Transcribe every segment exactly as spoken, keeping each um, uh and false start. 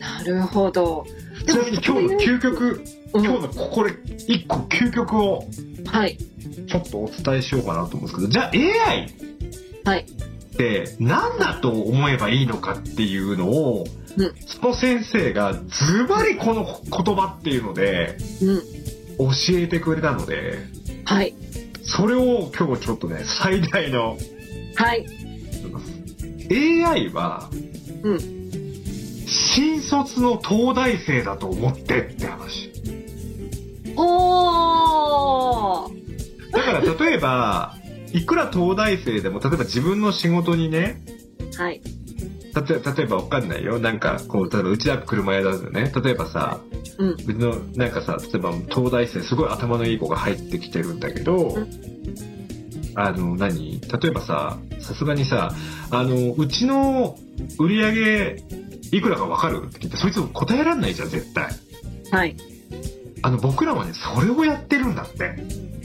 なるほど。 ちなみに今日の究極、 うん、 今日のこれいっこ究極をはいちょっとお伝えしようかなと思うんですけど、じゃあ エーアイはいって何だと思えばいいのかっていうのを、うん、その先生がズバリこの言葉っていうので教えてくれたので、 うん、はい、 それを今日ちょっとね最大のはいエーアイ は、うん、新卒の東大生だと思ってって話。 おー、 だから例えばいくら東大生でも例えば自分の仕事にね、 はい、 例えば例えばわかんないよ、なんかこう例えばうちだと車屋だよね、例えばさ、うん、別のなんかさ、例えば東大生すごい頭のいい子が入ってきてるんだけど、うん、あの何例えばさ、さすがにさ、あのうちの売り上げいくらかわかるって聞いて、そいつ答えられないじゃん絶対。 はい。 あの僕らはねそれをやってるんだって。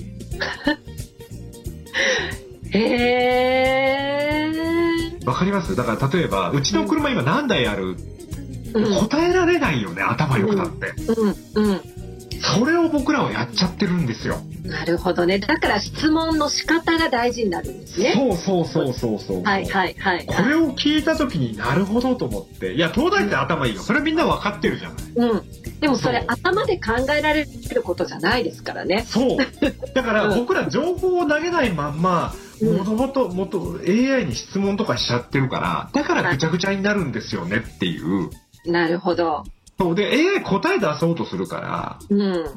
へー。 わかります？だから例えばうちの車今何台ある、うん、答えられないよね、頭良くなって。うんうんうん。それを僕らはやっちゃってるんですよ。 なるほどね。だから質問の仕方が大事になるんですね。 そうそうそうそうそう。 はいはいはい。 これを聞いた時になるほどと思って、いや東大って頭いいよ。それみんな分かってるじゃない。 うん。でもそれ頭で考えられることじゃないですからね。 そう。だから僕ら情報を投げないまんま、もともともと エーアイ に質問とかしちゃってるから、だからぐちゃぐちゃになるんですよねっていう。 なるほど。 そうで エーアイ 答え出そうとするから。うん。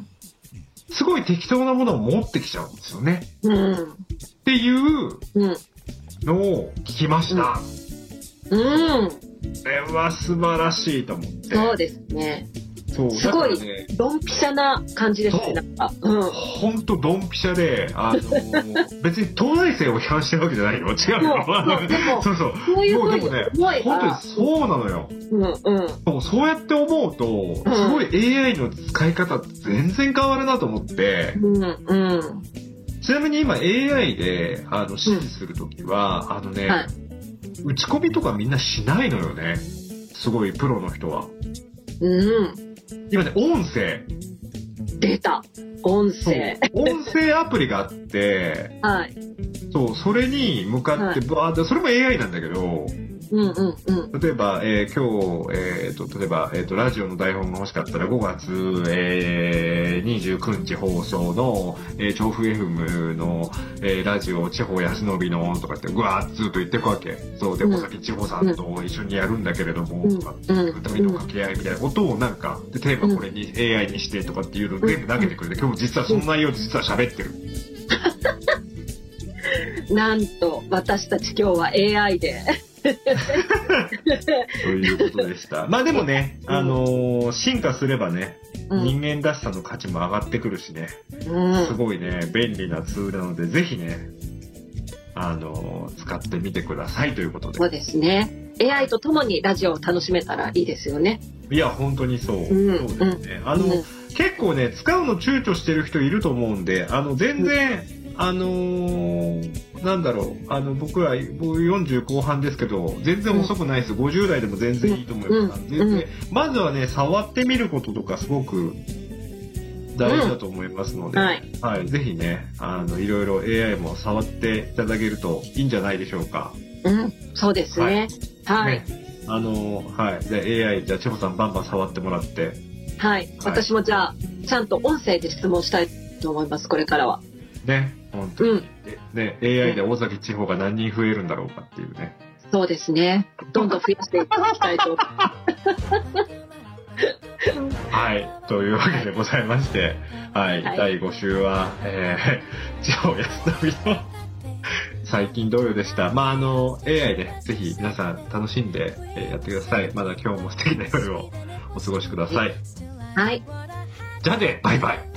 すごい適当なものを持ってきちゃうんですよね。うん、っていうのを聞きました。うん。うん、これは素晴らしいと思って。 そうですね。 そうすごいドンピシャな感じですね。なんか、うん、 本当ドンピシャで、あのー、別に東大生を批判してるわけじゃないよ。違うの。そうそう。 そういうもうでもね、本当にそうなのよ。うんうん。そう、そうやって思うと、すごい エーアイ の使い方全然変わるなと思って。うんうん。ちなみに今 エーアイ であの指示するときは、うん、あのね、はい、打ち込みとかみんなしないのよね。すごいプロの人は。うん。今ね、音声。 出た。音声。 音声アプリがあって、はい。そう、それに向かって、はい、それも エーアイ なんだけど、うんうんうん、例えば、えー、今日、えー、と例えば、えー、とラジオの台本が欲しかったらごがつ、えー、にじゅうくにち放送の、えー、調布 エフエム の、えー、ラジオ地方安伸のとかってぐわーっずっと言ってくわけ。そうで尾崎千穂さんと一緒にやるんだけれども、うん、とかっていうための掛け合いみたいなことをなんかでテーマこれに エーアイ にしてとかっていうのを全部投げてくれて、今日実はその内容で実は喋ってる。 なんと私たち今日は エーアイ で。 ということでした。まあでもね、あのー、進化すればね、うん、人間らしさの価値も上がってくるしね、うん、すごいね便利なツールなのでぜひね、あのー、使ってみてくださいということで。 そうですね。エーアイ とともにラジオを楽しめたらいいですよね。 いや本当にそう。うん、そうですね。あの、うん、結構ね使うの躊躇してる人いると思うんで、あの全然、うんあのー、なんだろう、あの僕は僕よんじゅう後半ですけど全然遅くないです、うん、ごじゅう代でも全然いいと思います、うん、全然、うん、まずはね触ってみることとかすごく大事だと思いますので、うんはいはい、ぜひねあのいろいろ エーアイ も触っていただけるといいんじゃないでしょうか。 うんそうですねはい、ね、 あのー、はいじゃあ エーアイ じゃあ千穂さんバンバン触ってもらってはい、はい、私もじゃあちゃんと音声で質問したいと思いますこれからはね本当に、うん、ね エーアイ で尾崎千穂が何人増えるんだろうかっていうね。 そうですね。どんどん増やしていただきたいと。 はいというわけでございまして、はい、はい、だいご週は、えー、千穂康則の最近同様でした。まああの エーアイ でぜひ皆さん楽しんで、えー、やってください。まだ今日も素敵な夜をお過ごしください。 はい。 じゃあねバイバイ。